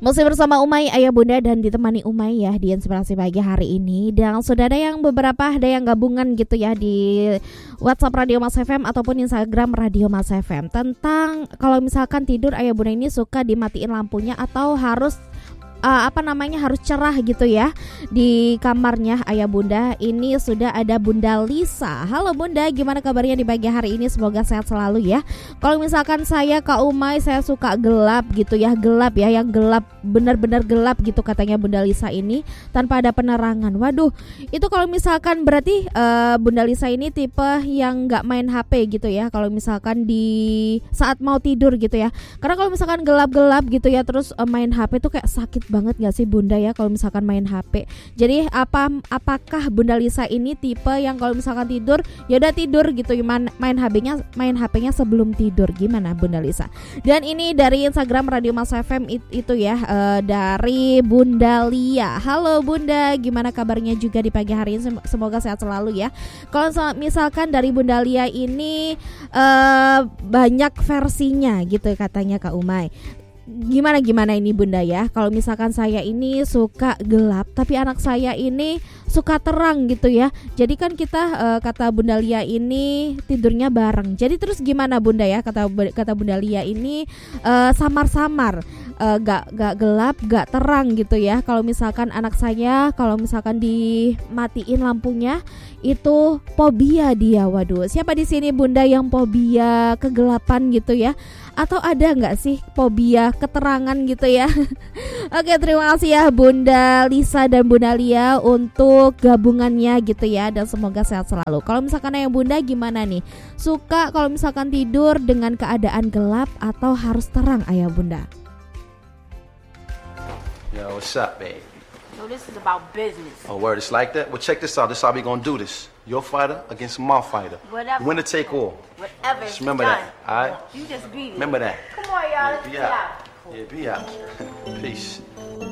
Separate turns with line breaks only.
Masih bersama Umay, Ayah Bunda, dan ditemani Umay ya di Inspirasi Pagi hari ini. Dan sudah ada yang gabungan gitu ya di WhatsApp Radio Mas FM ataupun Instagram Radio Mas FM tentang kalau misalkan tidur Ayah Bunda ini suka dimatiin lampunya atau harus harus cerah gitu ya di kamarnya Ayah Bunda. Ini sudah ada Bunda Lisa. Halo Bunda, gimana kabarnya di pagi hari ini? Semoga sehat selalu ya. Kalau misalkan saya Kak Umay, saya suka gelap gitu ya, yang gelap, benar-benar gelap gitu katanya Bunda Lisa ini tanpa ada penerangan. Waduh, itu kalau misalkan berarti Bunda Lisa ini tipe yang nggak main HP gitu ya. Kalau misalkan di saat mau tidur gitu ya. Karena kalau misalkan gelap-gelap gitu ya terus main HP tuh kayak sakit banget gak sih Bunda ya kalau misalkan main HP. Jadi apakah Bunda Lisa ini tipe yang kalau misalkan tidur ya udah tidur gitu, main HP-nya sebelum tidur, gimana Bunda Lisa? Dan ini dari Instagram Radio Mas FM itu ya, dari Bunda Lia. Halo Bunda, gimana kabarnya juga di pagi hari ini? Semoga sehat selalu ya. Kalau misalkan dari Bunda Lia ini banyak versinya gitu katanya Kak Umay. Gimana ini Bunda ya? Kalau misalkan saya ini suka gelap, tapi anak saya ini suka terang gitu ya. Jadi kan kita kata Bunda Lia ini tidurnya bareng. Jadi terus gimana Bunda ya? Kata Bunda Lia ini samar-samar, gak gelap, gak terang gitu ya. Kalau misalkan anak saya, kalau misalkan dimatiin lampunya itu fobia dia. Waduh, siapa di sini Bunda yang fobia kegelapan gitu ya? Atau ada nggak sih fobia keterangan gitu ya? Oke, terima kasih ya Bunda Lisa dan Bunda Lia untuk gabungannya gitu ya, dan semoga sehat selalu. Kalau misalkan Ayah Bunda gimana nih? Suka kalau misalkan tidur dengan keadaan gelap atau harus terang Ayah Bunda?
Yo, what's up, babe?
So this is about business.
Oh, word, it's like that? Well, check this out. This is how we gonna do this. Your fighter against my fighter.
Whatever.
Winner take all.
Whatever.
Just remember
done.
that, all right?
You just beat it.
Remember that.
Come on, y'all. Let's
Be
get
out.
out.
Yeah, be out. Peace.